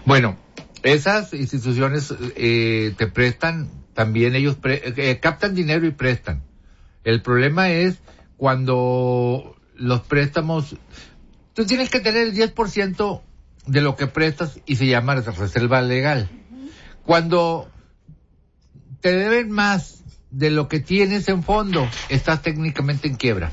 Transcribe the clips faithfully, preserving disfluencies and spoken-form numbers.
Bueno, esas instituciones eh, te prestan, también ellos pre- eh, captan dinero y prestan. El problema es cuando los préstamos, tú tienes que tener el diez por ciento de lo que prestas y se llama reserva legal. Cuando te deben más de lo que tienes en fondo, estás técnicamente en quiebra.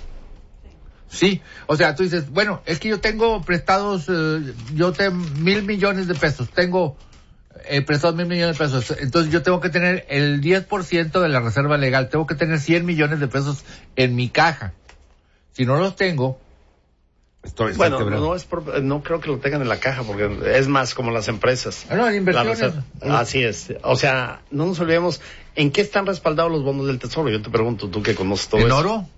Sí, o sea, tú dices, bueno, es que yo tengo prestados, eh, yo tengo mil millones de pesos, tengo eh, prestados mil millones de pesos, entonces yo tengo que tener el diez por ciento de la reserva legal, tengo que tener cien millones de pesos en mi caja. Si no los tengo, estoy... Bueno, estoy no es por, no creo que lo tengan en la caja, porque es más como las empresas. Ah, no, en inversiones. Reserva, así es. O sea, no nos olvidemos, ¿en qué están respaldados los bonos del Tesoro? Yo te pregunto, tú que conoces todo ¿En eso. oro?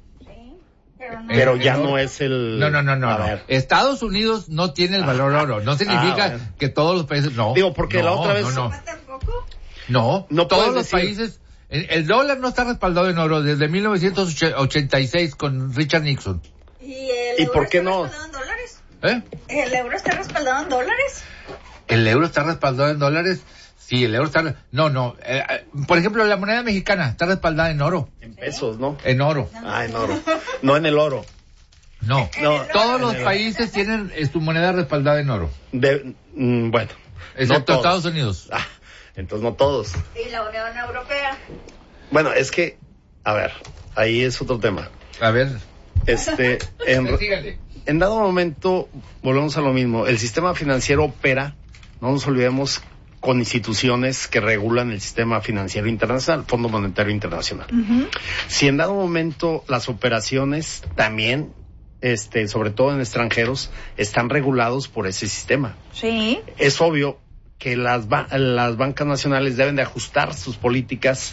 Pero no, Pero ya ¿En oro? no es el... No, no, no, no. A no. ver. Estados Unidos no tiene el valor Ah, oro. No significa ah, bueno. que todos los países... No. Digo, porque no, la otra vez- No, no. ¿Tampoco? No, No todos puedes los decir- países... El, el dólar no está respaldado en oro desde mil novecientos ochenta y seis con Richard Nixon. ¿Y el ¿Y euro por qué está no? respaldado en dólares? ¿Eh? ¿El euro está respaldado en dólares? ¿El euro está respaldado en dólares? Sí, el euro está... No, no. Eh, eh, por ejemplo, la moneda mexicana está respaldada en oro. En pesos, ¿no? En oro. Ah, en oro. No en el oro. No. No, Todos los en el- países tienen eh, su moneda respaldada en oro. De, mm, bueno. Excepto no todos. Estados Unidos. Ah, entonces no todos. ¿Y la Unión Europea? Bueno, es que, a ver, ahí es otro tema. A ver. Este, en, Sígale. en dado momento, volvemos a lo mismo. El sistema financiero opera, no nos olvidemos, con instituciones que regulan el sistema financiero internacional, Fondo Monetario Internacional. Uh-huh. Si en dado momento las operaciones también, este, sobre todo en extranjeros, están regulados por ese sistema. Sí. Es obvio que las, ba- las bancas nacionales deben de ajustar sus políticas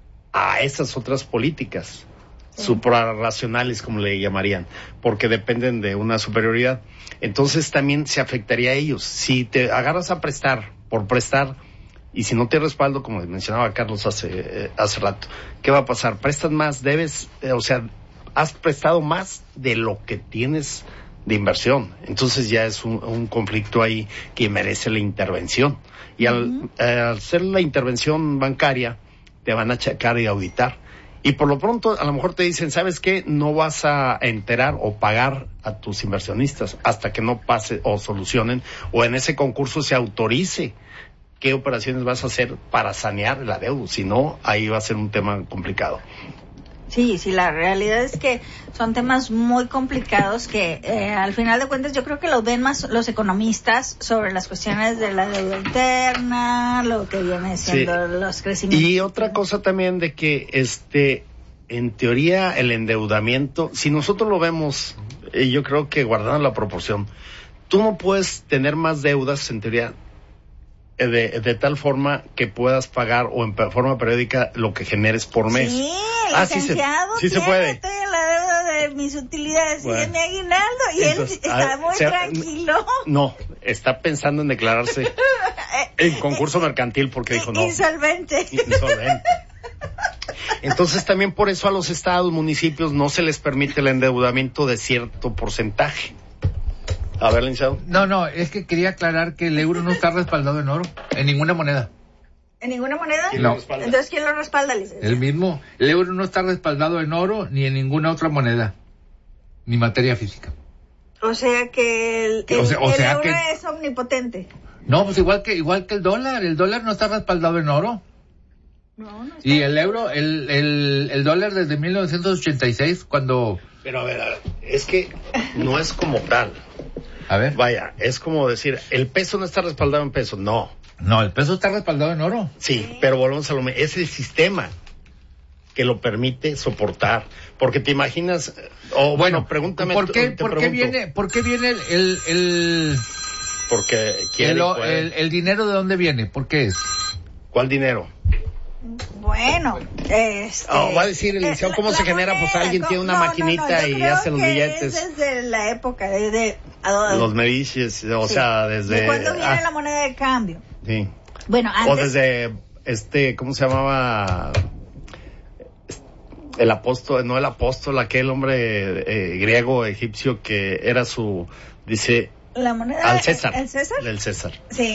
a esas otras políticas, sí. suprarracionales, como le llamarían, porque dependen de una superioridad. Entonces también se afectaría a ellos. Si te agarras a prestar por prestar, y si no te respaldo, como mencionaba Carlos hace, eh, hace rato, ¿qué va a pasar? Prestas más, debes, eh, o sea, has prestado más de lo que tienes de inversión. Entonces ya es un, un conflicto ahí que merece la intervención. Y al, uh-huh. eh, al hacer la intervención bancaria, te van a checar y auditar. Y por lo pronto, a lo mejor te dicen, ¿sabes qué? No vas a enterar o pagar a tus inversionistas hasta que no pase o solucionen, o en ese concurso se autorice qué operaciones vas a hacer para sanear el adeudo. Si no, ahí va a ser un tema complicado. Sí, sí, la realidad es que son temas muy complicados que eh, al final de cuentas yo creo que los ven más los economistas sobre las cuestiones de la deuda interna, lo que viene siendo sí. los crecimientos. Y otra cosa también de que, este, en teoría el endeudamiento, si nosotros lo vemos, eh, yo creo que guardando la proporción, tú no puedes tener más deudas en teoría De, de tal forma que puedas pagar o en forma periódica lo que generes por mes. Sí, el ah, licenciado sí se, sí se puede. Estoy en la deuda de mis utilidades bueno. y de mi aguinaldo y entonces, él está a, muy sea, tranquilo. No, está pensando en declararse en concurso mercantil porque dijo no. Insolvente. Insolvente. Entonces también por eso a los estados, municipios no se les permite el endeudamiento de cierto porcentaje. A ver, licenciado. No, no, es que quería aclarar que el euro no está respaldado en oro, en ninguna moneda. ¿En ninguna moneda? No. Entonces, ¿quién lo respalda, licenciado? El mismo. El euro no está respaldado en oro ni en ninguna otra moneda, ni materia física. O sea que el, el, o sea, o el sea euro que... es omnipotente. No, pues igual que igual que el dólar. El dólar no está respaldado en oro. No, no está. Y el euro, el, el, el dólar desde mil novecientos ochenta y seis, cuando... Pero a ver, a ver, es que no es como tal. A ver. Vaya, es como decir, el peso no está respaldado en peso. No. No, el peso está respaldado en oro. Sí, sí. Pero volvemos a lo mismo. Es el sistema que lo permite soportar. Porque te imaginas, o oh, bueno, bueno, pregúntame. ¿Por qué, te ¿por qué viene, por qué viene el, el, el porque quiere el, el, el, el dinero de dónde viene? ¿Por qué es? ¿Cuál dinero? Bueno, este... Oh, va a decir el licenciado cómo se genera, moneda, pues alguien tiene una no, maquinita no, no, y hace los billetes. Es desde la época, desde... Los medicis, o sí. sea, desde... ¿De cuándo viene ah, la moneda de cambio? Sí. Bueno, antes... O desde, este, ¿cómo se llamaba? El apóstol, no el apóstol, aquel hombre eh, griego, egipcio, que era su, dice... La moneda... Al César. ¿El César? Del César. Sí.